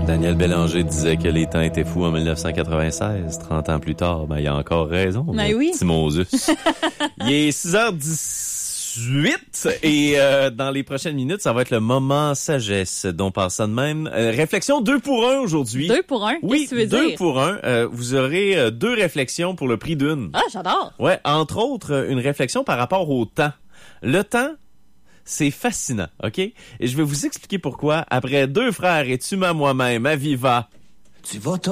Daniel Bélanger disait que les temps étaient fous en 1996. 30 ans plus tard, ben, il a encore raison. Ben oui. Petit Moses. Il est 6h18 et dans les prochaines minutes, ça va être le moment sagesse dont on parle ça de même. Réflexion 2 pour 1 aujourd'hui. 2 pour 1? Oui, qu'est-ce que tu veux 2 dire? pour 1. Vous aurez 2 réflexions pour le prix d'une. Ah, j'adore! Ouais, entre autres, une réflexion par rapport au temps. Le temps, c'est fascinant, OK? Et je vais vous expliquer pourquoi après 2 frères et Tuma moi-même à Viva. Tu vas